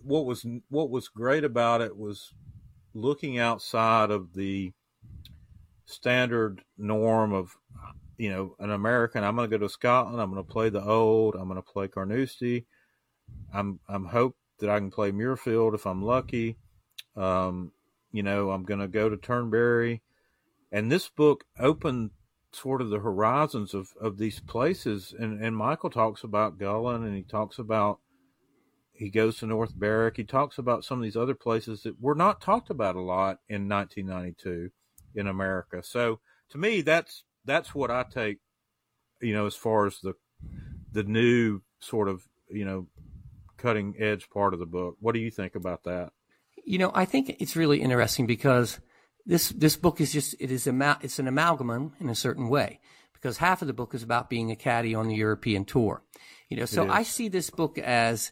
what was great about it was looking outside of the standard norm of, an American. I'm going to go to Scotland. I'm going to play the Old. I'm going to play Carnoustie. I'm hope that I can play Muirfield if I'm lucky. I'm going to go to Turnberry. And this book opened sort of the horizons of these places. And Michael talks about Gullin, and he goes to North Berwick. He talks about some of these other places that were not talked about a lot in 1992 in America. So to me, that's what I take, as far as the new sort of, cutting edge part of the book. What do you think about that? I think it's really interesting because this book is it's an amalgam in a certain way, because half of the book is about being a caddy on the European tour. So I see this book as,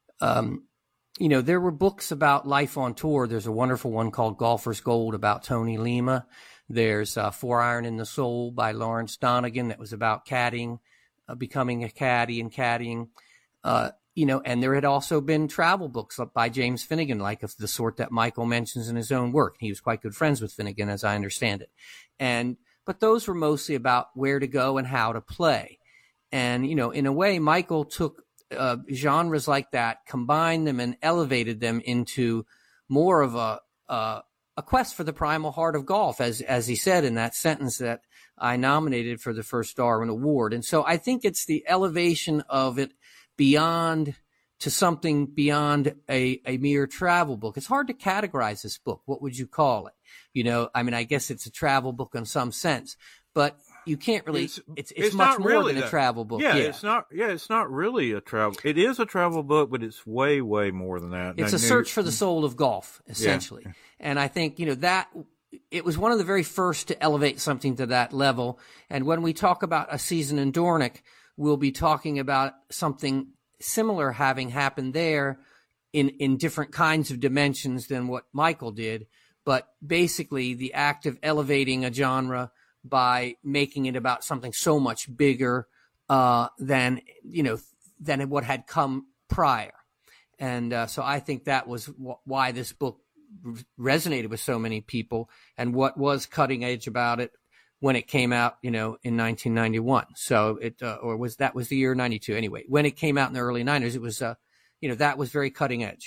there were books about life on tour. There's a wonderful one called Golfer's Gold about Tony Lima. There's 4 Iron in the Soul by Lawrence Donegan that was about caddying, becoming a caddy and caddying. And there had also been travel books by James Finnegan, like of the sort that Michael mentions in his own work. He was quite good friends with Finnegan, as I understand it. But those were mostly about where to go and how to play. And, in a way, Michael took genres like that, combined them and elevated them into more of a quest for the primal heart of golf, as he said in that sentence that I nominated for the first Darwin Award. And so I think it's the elevation of it beyond to something beyond a mere travel book. It's hard to categorize this book. What would you call it? I guess it's a travel book in some sense, but you can't really, it's much more really than a travel book. Yeah, it's not really a travel. It is a travel book, but it's way, way more than that. It's a search for the soul of golf, essentially. Yeah. And I think, that it was one of the very first to elevate something to that level. And when we talk about A Season in Dornoch, we'll be talking about something similar having happened there in different kinds of dimensions than what Michael did. But basically the act of elevating a genre by making it about something so much bigger than what had come prior. And so I think that was why this book resonated with so many people, and what was cutting edge about it when it came out, in 1991. So that was the year 92 anyway. When it came out in the early 90s, it was, that was very cutting edge.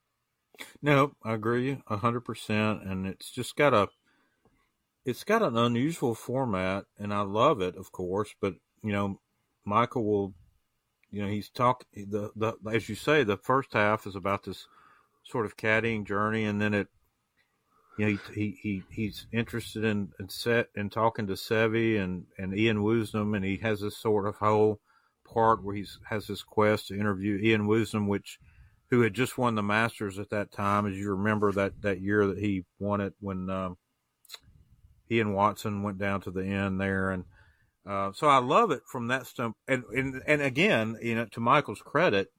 No, I agree 100%. And it's just got an unusual format, and I love it, of course. But, Michael will, he's as you say, the first half is about this sort of caddying journey. And then he's interested in talking to Seve and Ian Woosnam, and he has this sort of whole part where he has this quest to interview Ian Woosnam, who had just won the Masters at that time, as you remember that year that he won it when Ian Watson went down to the end there. And so I love it from that stump. And again, to Michael's credit,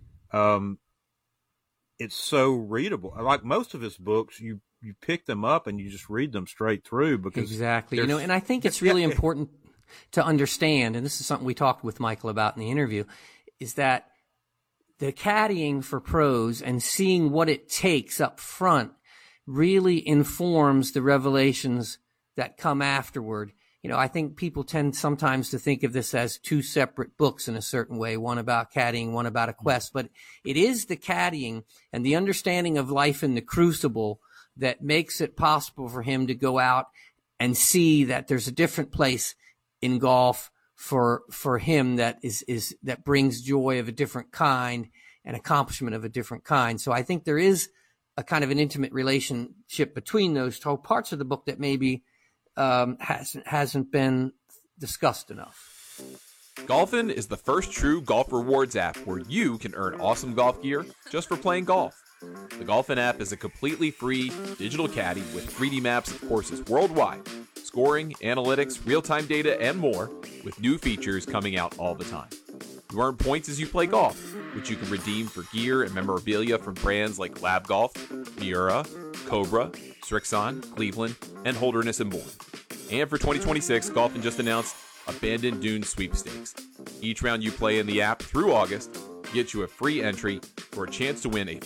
it's so readable. Like most of his books, you pick them up and you just read them straight through, because exactly, and I think it's really important to understand, and this is something we talked with Michael about in the interview, is that the caddying for pros and seeing what it takes up front really informs the revelations that come afterward. I think people tend sometimes to think of this as two separate books in a certain way, one about caddying, one about a quest, but it is the caddying and the understanding of life in the crucible that makes it possible for him to go out and see that there's a different place in golf for him that that brings joy of a different kind and accomplishment of a different kind. So I think there is a kind of an intimate relationship between those two parts of the book that maybe hasn't been discussed enough. Golfin is the first true golf rewards app where you can earn awesome golf gear just for playing golf. The Golfin app is a completely free digital caddy with 3D maps of courses worldwide, scoring, analytics, real-time data, and more, with new features coming out all the time. You earn points as you play golf, which you can redeem for gear and memorabilia from brands like Lab Golf, Miura, Cobra, Strixon, Cleveland, and Holderness and Bourne. And for 2026, Golfin just announced Abandoned Dunes Sweepstakes. Each round you play in the app through August gets you a free entry for a chance to win a